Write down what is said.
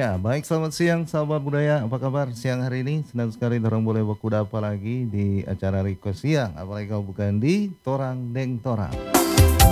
Ya, baik selamat siang sahabat budaya. Apa kabar siang hari ini? Senang sekali orang boleh berkuda apa lagi di acara Request Siang. Apalagi kau bukan di Torang Deng Torang.